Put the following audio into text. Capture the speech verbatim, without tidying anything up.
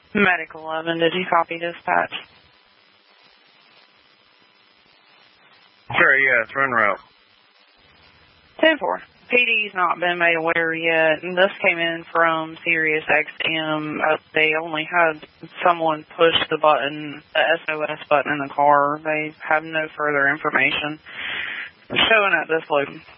Medic eleven, did you copy dispatch? Sure, yeah, it's run route. ten four. P D's not been made aware yet, and this came in from Sirius X M. Uh, they only had someone push the button, the S O S button in the car. They have no further information showing at this location.